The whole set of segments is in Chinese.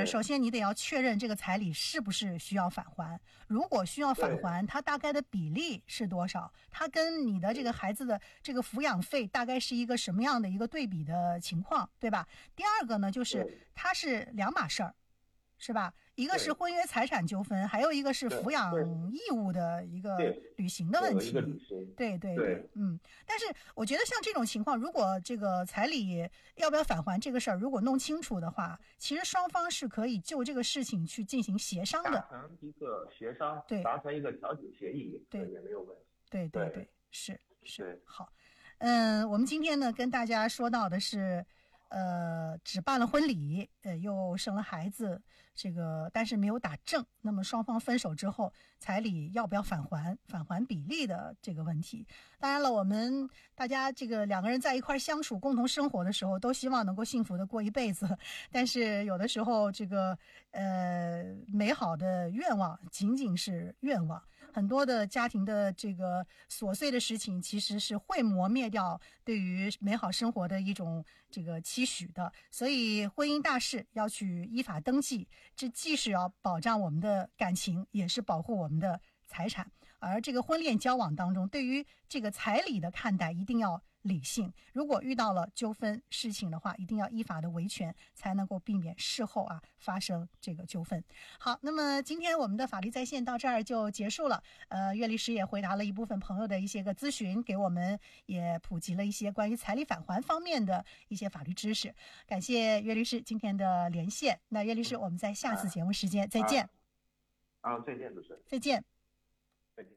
就是首先你得要确认这个彩礼是不是需要返还，如果需要返还，它大概的比例是多少，它跟你的这个孩子的这个抚养费大概是一个什么样的一个对比的情况，对吧？第二个呢，就是它是两码事儿，是吧？一个是婚约财产纠纷，还有一个是抚养义务的一个履行的问题。对，但是我觉得像这种情况，如果这个彩礼要不要返还这个事儿，如果弄清楚的话，其实双方是可以就这个事情去进行协商的， 达成一个协商，达成一个调解协议，对，也没有问题。 对，是，好。我们今天呢跟大家说到的是。只办了婚礼，又生了孩子，这个但是没有打正。那么双方分手之后，彩礼要不要返还比例的这个问题。当然了，我们大家这个两个人在一块相处、共同生活的时候，都希望能够幸福的过一辈子。但是有的时候，这个美好的愿望仅仅是愿望，很多的家庭的这个琐碎的事情，其实是会磨灭掉对于美好生活的一种这个期许的。所以婚姻大事要去依法登记，这既是要保障我们的感情，也是保护我们的财产。而这个婚恋交往当中，对于这个彩礼的看待一定要理性，如果遇到了纠纷事情的话，一定要依法的维权，才能够避免事后发生这个纠纷。好，那么今天我们的法律在线到这儿就结束了。岳律师也回答了一部分朋友的一些个咨询，给我们也普及了一些关于彩礼返还方面的一些法律知识。感谢岳律师今天的连线。那岳律师，我们在下次节目时间再见。 再见，主持人。 再见。 再见。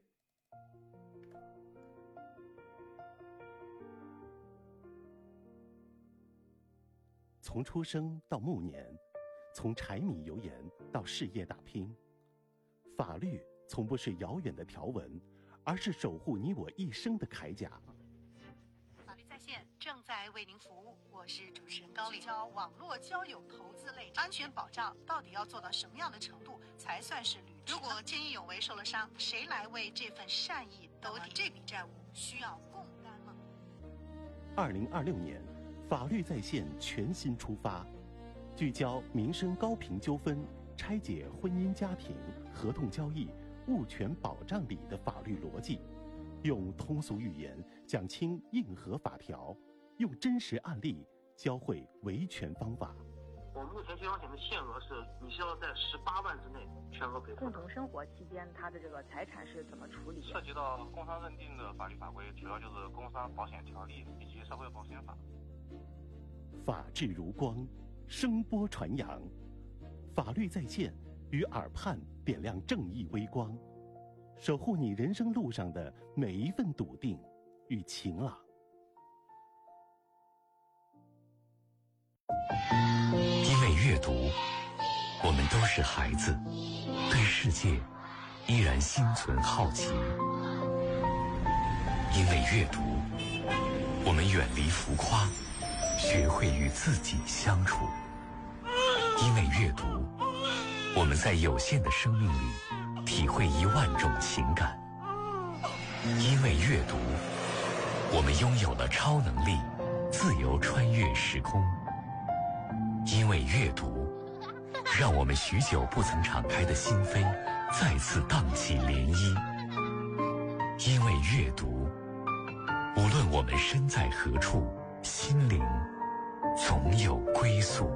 从出生到暮年，从柴米油盐到事业打拼，法律从不是遥远的条文，而是守护你我一生的铠甲。 法律在线正在为您服务，我是主持人高丽。网络交友投资类安全保障到底要做到什么样的程度才算是履职？如果见义勇为受了伤，谁来为这份善意兜底？这笔债务需要共担吗 ？2026年，法律在线全新出发，聚焦民生高频纠纷，拆解婚姻家庭、合同交易、物权保障里的法律逻辑，用通俗语言讲清硬核法条，用真实案例教会维权方法。 我们目前对方险的限额是，你需要在18万之内全额赔付。 共同生活期间，他的这个财产是怎么处理？ 涉及到工伤认定的法律法规，主要就是工伤保险条例以及社会保险法。 法治如光，声波传扬，法律在线，与耳畔点亮正义微光，守护你人生路上的每一份笃定与晴朗。 因为阅读，我们都是孩子，对世界依然心存好奇。因为阅读，我们远离浮夸，学会与自己相处。因为阅读，我们在有限的生命里体会10000种情感。因为阅读，我们拥有了超能力，自由穿越时空。因为阅读，让我们许久不曾敞开的心扉再次荡起涟漪。因为阅读，无论我们身在何处，心灵总有归宿。